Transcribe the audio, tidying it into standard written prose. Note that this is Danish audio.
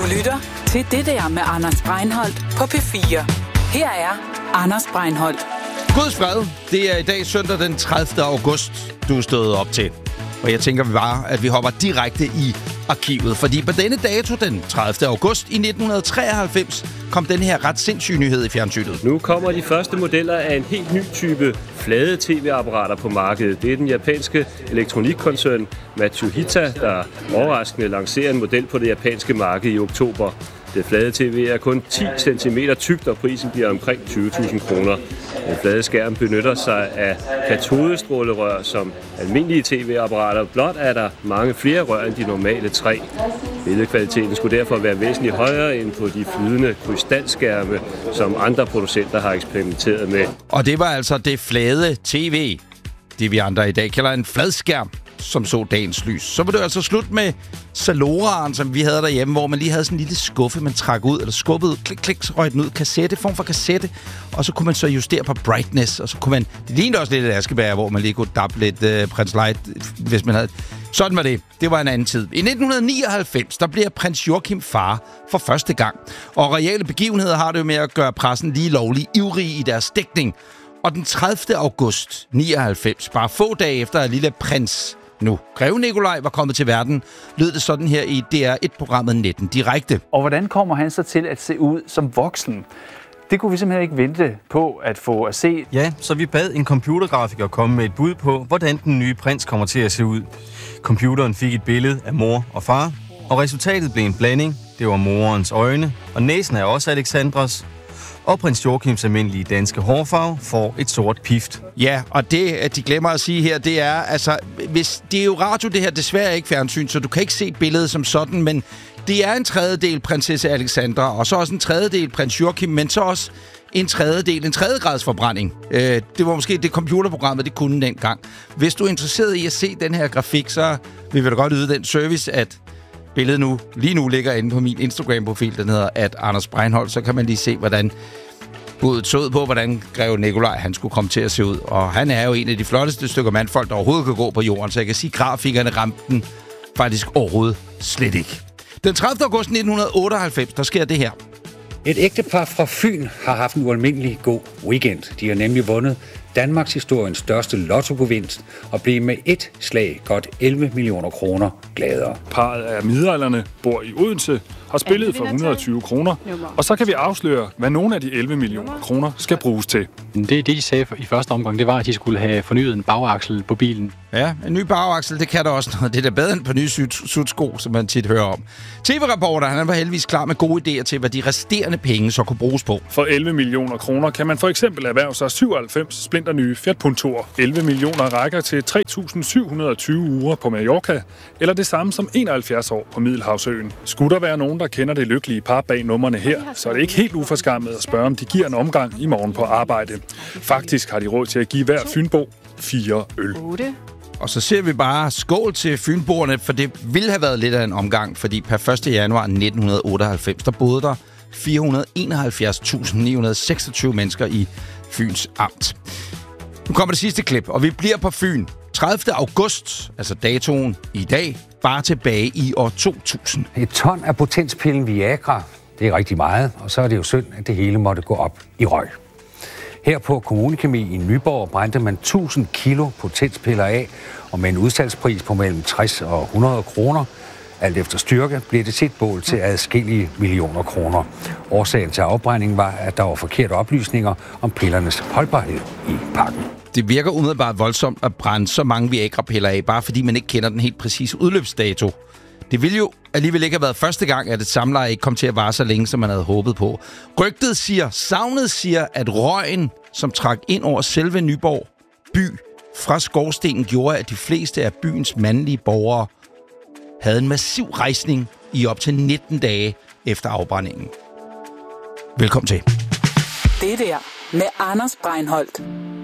lytter til Det der med Anders Breinholt på P4. Her er Anders Breinholt. Guds fred. Det er i dag søndag den 30. august, du er stået op til. Og jeg tænker bare, at vi hopper direkte i arkivet. Fordi på denne dato, den 30. august i 1993, kom den her ret sindssyge nyhed i fjernsynet. Nu kommer de første modeller af en helt ny type flade tv-apparater på markedet. Det er den japanske elektronikkoncern Matsuhita, der overraskende lancerer en model på det japanske marked i oktober. Det flade tv er kun 10 cm tykt, og prisen bliver omkring 20.000 kroner. Den flade skærm benytter sig af katodestrålerør som almindelige tv-apparater. Blot er der mange flere rør end de normale 3. Billedkvaliteten skulle derfor være væsentligt højere end på de flydende krystalskærme, som andre producenter har eksperimenteret med. Og det var altså det flade tv, det vi andre i dag kalder en fladskærm, som så dagens lys. Så var det altså slut med Zaloraen, som vi havde derhjemme, hvor man lige havde sådan en lille skuffe, man trak ud, eller skubbede, klik, så røg den ud, kassette, form for kassette, og så kunne man så justere på brightness, og så kunne man, det lignede også lidt et askebær, hvor man lige kunne dappe lidt Prins Light, hvis man havde. Sådan var det. Det var en anden tid. I 1999, der bliver prins Joachim far for første gang, og reelle begivenheder har det jo med at gøre pressen lige lovlig ivrige i deres dækning. Og den 30. august 99, bare få dage efter at lille prins Greve Nikolaj var kommet til verden, lød det sådan her i DR1-programmet Netten Direkte. Og hvordan kommer han så til at se ud som voksen? Det kunne vi simpelthen ikke vente på at få at se. Ja, så vi bad en computergrafiker komme med et bud på, hvordan den nye prins kommer til at se ud. Computeren fik et billede af mor og far, og resultatet blev en blanding. Det var morens øjne, og næsen er også Alexandras. Og prins Joachims almindelige danske hårfarve får et sort pift. Ja, og det, de glemmer at sige her, det er, altså, det er jo radio, det her, desværre ikke fjernsyn, så du kan ikke se billedet som sådan, men det er en tredjedel prinsesse Alexandra, og så også en tredjedel prins Joachim, men så også en tredjegrads forbrænding. Det var måske det computerprogrammet, det kunne dengang. Hvis du er interesseret i at se den her grafik, så vil vi da godt yde den service, at billedet lige nu ligger inde på min Instagram-profil, den hedder @Anders Breinholt, så kan man lige se, hvordan budet så ud på, hvordan Greve Nikolaj han skulle komme til at se ud. Og han er jo en af de flotteste stykker mandfolk, der overhovedet kan gå på jorden, så jeg kan sige, at grafikerne ramte den faktisk overhovedet slet ikke. Den 30. august 1998, der sker det her. Et ægtepar fra Fyn har haft en ualmindelig god weekend. De har nemlig vundet Danmarks historiens største lottogevinst og blev med et slag godt 11 millioner kroner gladere. Parret af midaldrende, bor i Odense, har spillet for 120 kroner, og så kan vi afsløre, hvad nogle af de 11 millioner kroner skal bruges til. Det de sagde i første omgang, det var, at de skulle have fornyet en bagaksel på bilen. Ja, en ny bagaksel, det kan der også noget. Det er da bedre end på nye sudsko, som man tit hører om. TV-reporteren, han var heldigvis klar med gode idéer til, hvad de resterende penge så kunne bruges på. For 11 millioner kroner kan man for eksempel erhverve sig 97 splinter nye Fiat Puntoer. 11 millioner rækker til 3.720 uger på Mallorca, eller det samme som 71 år på Middelhavsøen. Skulle der være nogen, der kender det lykkelige par bag numrene her, så er det ikke helt uforskammet at spørge, om de giver en omgang i morgen på arbejde. Faktisk har de råd til at give hver fynbo 4 øl. Og så ser vi bare skål til fynboerne, for det ville have været lidt af en omgang, fordi per 1. januar 1998, der boede der 471.926 mennesker i Fyns Amt. Nu kommer det sidste klip, og vi bliver på Fyn. 30. august, altså datoen i dag, bare tilbage i år 2000. Et ton af potenspillen Viagra, det er rigtig meget, og så er det jo synd, at det hele måtte gå op i røg. Her på Kommunekemi i Nyborg brændte man 1000 kilo potenspiller af, og med en udsalgspris på mellem 60 og 100 kroner, alt efter styrke, blev det til et bål til adskillige millioner kroner. Årsagen til afbrændingen var, at der var forkerte oplysninger om pillernes holdbarhed i pakken. Det virker umiddelbart voldsomt at brænde så mange Viagra-piller af, bare fordi man ikke kender den helt præcise udløbsdato. Det ville jo alligevel ikke have været første gang, at et samleje ikke kom til at vare så længe, som man havde håbet på. Savnet siger, at røgen, som trak ind over selve Nyborg by fra skorstenen, gjorde, at de fleste af byens mandlige borgere havde en massiv rejsning i op til 19 dage efter afbrændingen. Velkommen til. Det der med Anders Breinholt.